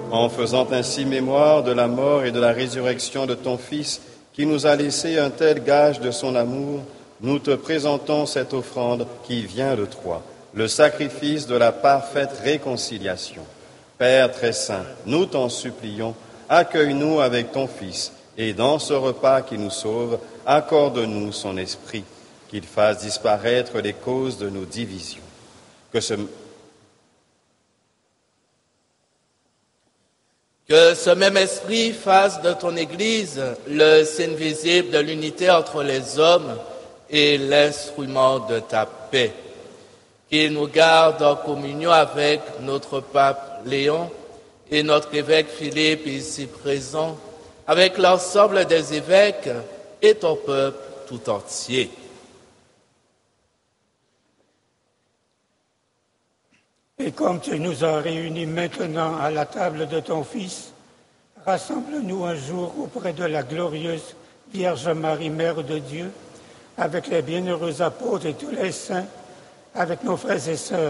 En faisant ainsi mémoire de la mort et de la résurrection de ton Fils, qui nous a laissé un tel gage de son amour, nous te présentons cette offrande qui vient de toi, le sacrifice de la parfaite réconciliation. Père très saint, nous t'en supplions, accueille-nous avec ton Fils, et dans ce repas qui nous sauve, accorde-nous son esprit, qu'il fasse disparaître les causes de nos divisions. Que ce même esprit fasse de ton Église le signe visible de l'unité entre les hommes et l'instrument de ta paix. Qu'il nous garde en communion avec notre pape Léon et notre évêque Philippe ici présent, avec l'ensemble des évêques et ton peuple tout entier. Et comme tu nous as réunis maintenant à la table de ton Fils, rassemble-nous un jour auprès de la glorieuse Vierge Marie, Mère de Dieu, avec les bienheureux apôtres et tous les saints, avec nos frères et sœurs